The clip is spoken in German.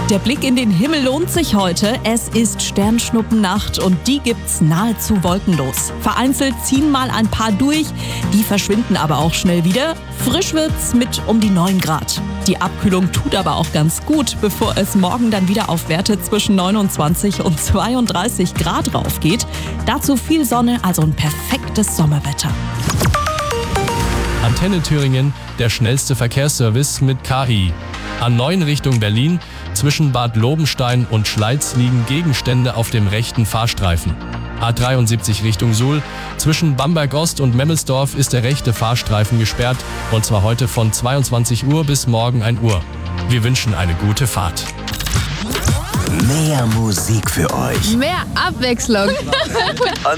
Der Blick in den Himmel lohnt sich heute. Es ist Sternschnuppennacht und die gibt's nahezu wolkenlos. Vereinzelt ziehen mal ein paar durch, die verschwinden aber auch schnell wieder. Frisch wird's mit um die 9 Grad. Die Abkühlung tut aber auch ganz gut, bevor es morgen dann wieder auf Werte zwischen 29 und 32 Grad raufgeht. Dazu viel Sonne, also ein perfektes Sommerwetter. Antenne Thüringen, der schnellste Verkehrsservice mit KI. A9 Richtung Berlin, zwischen Bad Lobenstein und Schleiz liegen Gegenstände auf dem rechten Fahrstreifen. A73 Richtung Suhl, zwischen Bamberg Ost und Memmelsdorf ist der rechte Fahrstreifen gesperrt, und zwar heute von 22 Uhr bis morgen 1 Uhr. Wir wünschen eine gute Fahrt. Mehr Musik für euch. Mehr Abwechslung.